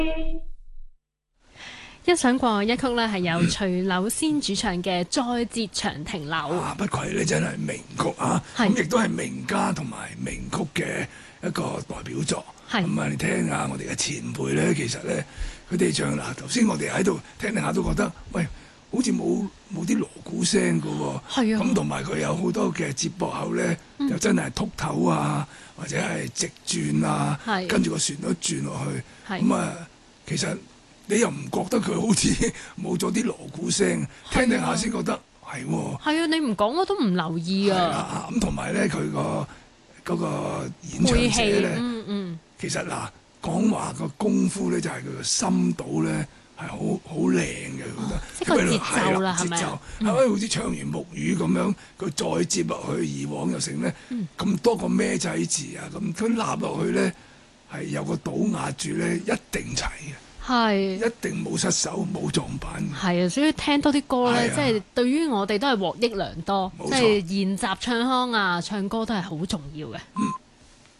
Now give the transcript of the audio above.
欣賞過一曲呢，係由徐柳仙主唱嘅《再折長亭柳》。 不愧咧真係名曲啊！咁亦都係名家同埋名曲嘅一個代表作。咁啊，你聽下我哋嘅前輩咧，其實咧佢哋唱嗱，頭先我哋喺度聽下都覺得，喂，好似冇啲鑼鼓聲㗎喎。係啊。咁同埋佢有好多嘅接駁口咧，就真係禿頭啊，或者係直轉啊，跟住個旋律轉落去。咁啊，其實你又唔覺得佢好似冇咗啲鑼鼓聲，聽下先覺得係喎。係啊， 你唔講我都唔留意啊。 咁同埋咧，佢嗰個演唱者咧，其實嗱講話個功夫咧，就係佢個深度咧係好靚嘅，覺得。 即係個節奏啦，係咪？ 節奏係好似唱完木魚咁樣，佢再接落去，以往又成咧咁多個咩仔字啊，咁佢納落去咧係有個倒壓住咧，一定齊嘅。一定冇失手，冇撞板。 係啊，所以聽多啲歌咧，即係對於我哋都係獲益良多。即係研習唱腔啊，唱歌都係好重要嘅。